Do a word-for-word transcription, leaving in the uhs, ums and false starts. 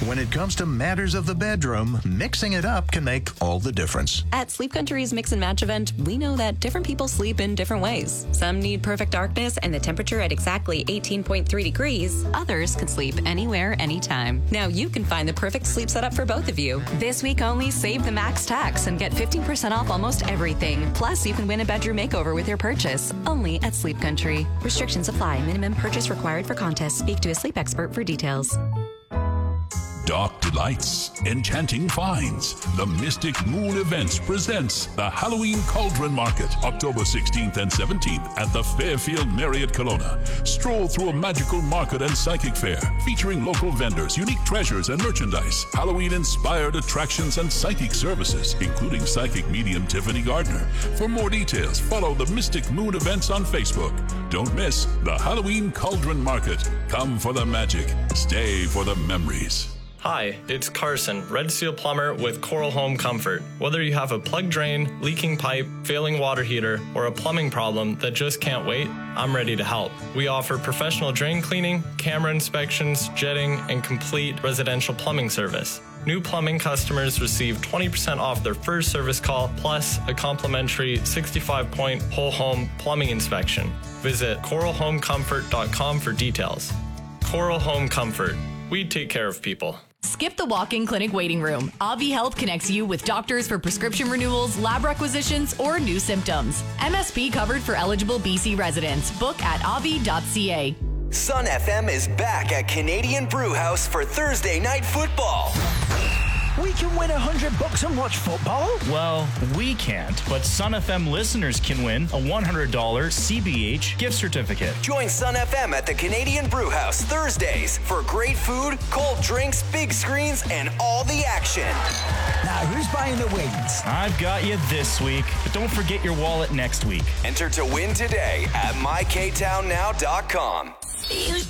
When it comes to matters of the bedroom, mixing it up can make all the difference. At Sleep Country's Mix and Match event, we know that different people sleep in different ways. Some need perfect darkness and the temperature at exactly eighteen point three degrees. Others can sleep anywhere, anytime. Now you can find the perfect sleep setup for both of you. This week only, save the max tax and get fifteen percent off almost everything. Plus, you can win a bedroom makeover with your purchase. Only at Sleep Country. Restrictions apply. Minimum purchase required for contest. Speak to a sleep expert for details. Dark Delights, Enchanting Finds. The Mystic Moon Events presents the Halloween Cauldron Market, October sixteenth and seventeenth at the Fairfield Marriott Kelowna. Stroll through a magical market and psychic fair featuring local vendors, unique treasures and merchandise, Halloween-inspired attractions and psychic services, including psychic medium Tiffany Gardner. For more details, follow the Mystic Moon Events on Facebook. Don't miss the Halloween Cauldron Market. Come for the magic, stay for the memories. Hi, it's Carson, Red Seal Plumber with Coral Home Comfort. Whether you have a plugged drain, leaking pipe, failing water heater, or a plumbing problem that just can't wait, I'm ready to help. We offer professional drain cleaning, camera inspections, jetting, and complete residential plumbing service. New plumbing customers receive twenty percent off their first service call, plus a complimentary sixty-five point whole home plumbing inspection. Visit coral home comfort dot com for details. Coral Home Comfort. We take care of people. Skip the walk-in clinic waiting room. Avi Health connects you with doctors for prescription renewals, lab requisitions, or new symptoms. M S P covered for eligible B C residents. Book at avi dot c a. Sun F M is back at Canadian Brewhouse for Thursday Night Football. We can win a hundred bucks and watch football? Well, we can't, but Sun F M listeners can win a one hundred dollars C B H gift certificate. Join Sun F M at the Canadian Brewhouse Thursdays for great food, cold drinks, big screens, and all the action. Now, who's buying the wings? I've got you this week, but don't forget your wallet next week. Enter to win today at my k town now dot com.